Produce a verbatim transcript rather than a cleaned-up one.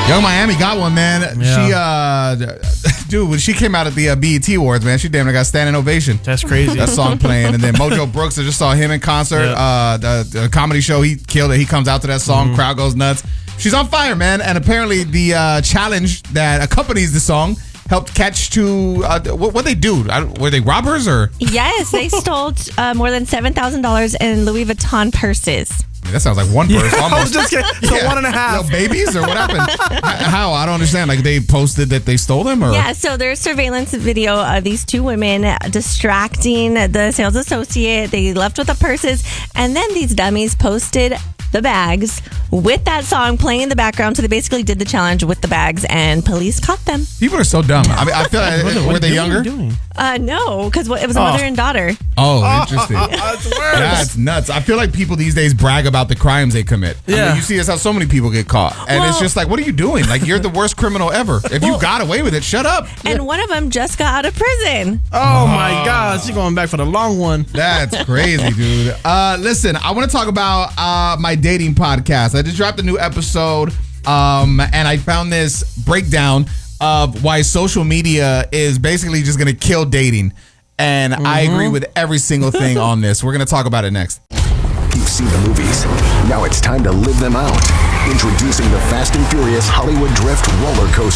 Young Miami got one, man. Yeah. She, uh, dude, when she came out at the uh, B E T Awards, man, she damn near got standing ovation. That's crazy. That song playing. And then Mojo Brooks, I just saw him in concert. Yeah. Uh, the, the comedy show, he killed it. He comes out to that song. Mm-hmm. Crowd goes nuts. She's on fire, man. And apparently the uh, challenge that accompanies the song helped catch to, uh, what what they do? I, were they robbers or? Yes, they stole uh, more than seven thousand dollars in Louis Vuitton purses. I mean, that sounds like one purse I was almost. just kidding. So Yeah. one and a half. Little babies or what happened? H- How? I don't understand. Like they posted that they stole them or? Yeah, so there's surveillance video of these two women distracting the sales associate. They left with the purses, and then these dummies posted the bags with that song playing in the background. So they basically did the challenge with the bags, and police caught them. People are so dumb. I mean, I feel like, What are- were what they are you younger? doing? Uh, no, because it was a Oh. mother and daughter. Oh, interesting. That's worse. That's nuts. I feel like people these days brag about the crimes they commit. I Yeah. mean, you see this how so many people get caught. And it's Well- just like, what are you doing? Like, you're the worst criminal ever. If you got away with it, shut up. And one of them just got out of prison. Oh my God, she's going back for the long one. That's crazy, dude. Uh, listen, I want to talk about uh, my dating podcast. I just dropped a new episode, um, and I found this breakdown of why social media is basically just going to kill dating. And I agree with every single thing on this. We're going to talk about it next. You've seen the movies. Now it's time to live them out. Introducing the Fast and Furious Hollywood Drift roller coaster.